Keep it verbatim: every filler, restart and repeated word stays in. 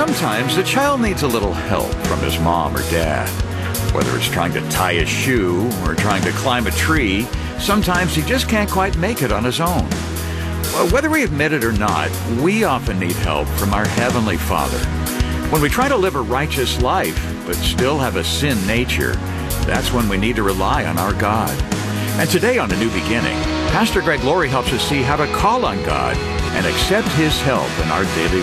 Sometimes the child needs a little help from his mom or dad. Whether it's trying to tie a shoe or trying to climb a tree, sometimes he just can't quite make it on his own. Well, whether we admit it or not, we often need help from our Heavenly Father. When we try to live a righteous life, but still have a sin nature, that's when we need to rely on our God. And today on A New Beginning, Pastor Greg Laurie helps us see how to call on God and accept His help in our daily